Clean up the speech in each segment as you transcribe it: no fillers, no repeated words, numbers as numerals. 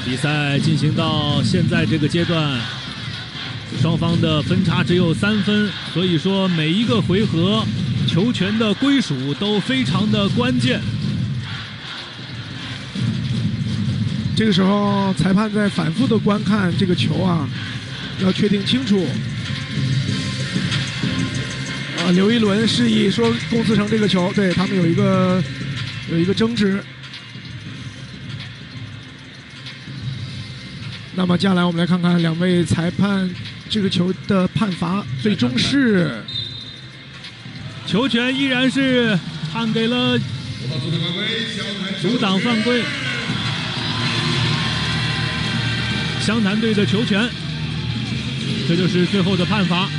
比赛进行到现在这个阶段，双方的分差只有3分，所以说每一个回合球权的归属都非常的关键。 这个时候，裁判在反复的观看这个球啊，要确定清楚。刘一伦示意说，龚思成这个球，对他们有一个争执。那么接下来我们来看看两位裁判这个球的判罚，最终是球权依然是判给了阻挡犯规，湘潭队的球权，这就是最后的判罚。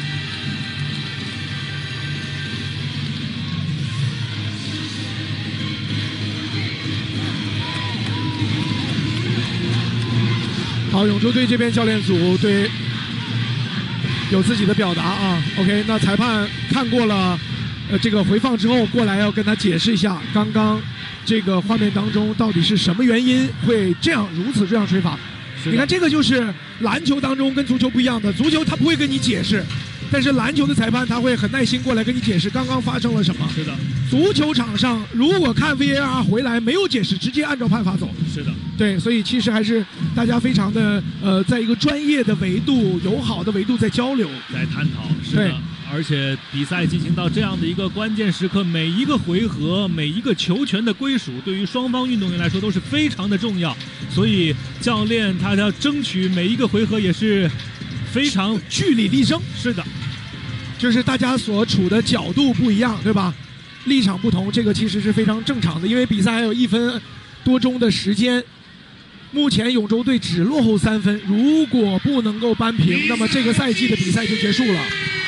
好，永州队这边教练组对有自己的表达啊。OK， 那裁判看过了这个回放之后，过来要跟他解释一下，刚刚这个画面当中到底是什么原因会如此这样吹罚。你看，这个就是篮球当中跟足球不一样的，足球他不会跟你解释，但是篮球的裁判他会很耐心过来跟你解释刚刚发生了什么。 是的， 足球场上如果看 VAR 回来没有解释，直接按照判罚走。 是的， 对，所以其实还是大家非常的在一个专业的维度、友好的维度在交流、 在探讨。是的，而且比赛进行到这样的一个关键时刻，每一个回合、每一个球权的归属，对于双方运动员来说都是非常的重要。所以教练他要争取每一个回合也是非常据理力争。 是的， 就是大家所处的角度不一样，对吧？立场不同，这个其实是非常正常的，因为比赛还有1分多钟的时间。目前永州队只落后3分，如果不能够扳平，那么这个赛季的比赛就结束了。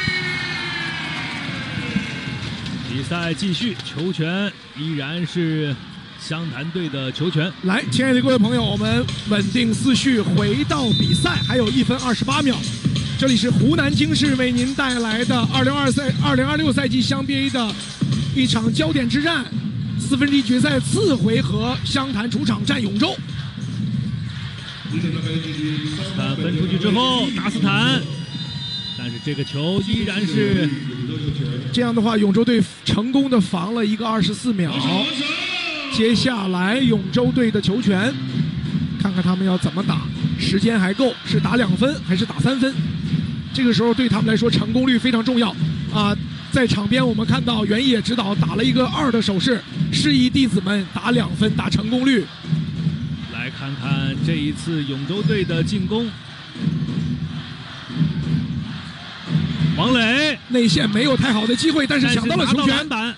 比赛继续，球权依然是湘潭队的球权。 来，亲爱的各位朋友，我们稳定思绪，回到比赛，还有1分28秒。这里是湖南经视为您带来的2026赛季湘 BA 的一场焦点之战，4分之一决赛次回合，湘潭主场战永州。 分出去之后，达斯坦，但是这个球依然是这样的话，永州队成功的防了一个24秒。接下来永州队的球权，看看他们要怎么打，时间还够，是打2分还是打3分？这个时候对他们来说成功率非常重要啊！在场边我们看到袁野指导打了一个2的手势，示意弟子们打2分，打成功率。 来看看这一次永州队的进攻，王磊内线没有太好的机会，但是抢到了球权。 板，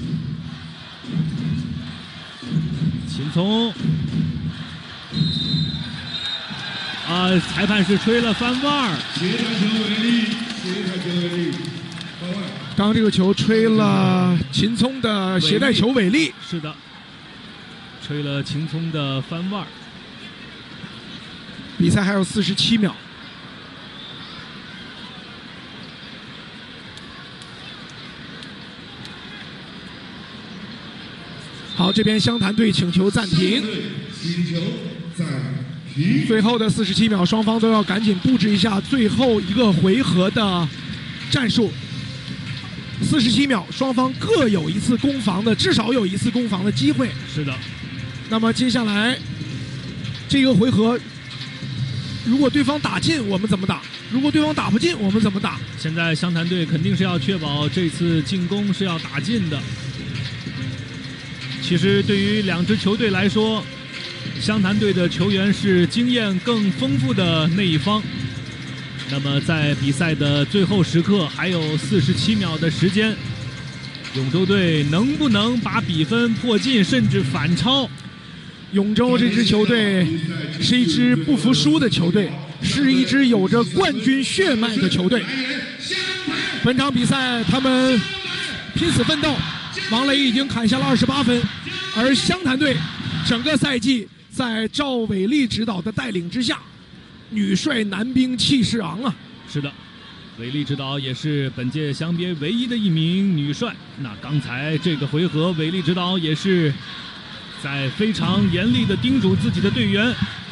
秦聪裁判是吹了翻腕。 刚刚这个球吹了秦聪的携带球违例。 是的，吹了秦聪的翻腕。 比赛还有47秒。好，这边湘潭队请求暂停。最后的47秒，双方都要赶紧布置一下最后一个回合的战术。47秒，双方各有一次攻防的，至少有一次攻防的机会。 是的。 那么接下来这个回合，如果对方打进，我们怎么打？如果对方打不进，我们怎么打？ 现在湘潭队肯定是要确保这次进攻是要打进的。其实对于2支球队来说，湘潭队的球员是经验更丰富的那一方。那么在比赛的最后时刻，还有47秒的时间，永州队能不能把比分迫近，甚至反超？ 永州这支球队是一支不服输的球队，是一支有着冠军血脉的球队。本场比赛他们拼死奋斗，王磊已经砍下了28分，而湘潭队整个赛季在赵伟丽指导的带领之下，女帅男兵气势昂啊！ 是的，伟丽指导也是本届湘 BA 唯一的一名女帅。那刚才这个回合，伟丽指导也是在非常严厉地叮嘱自己的队员，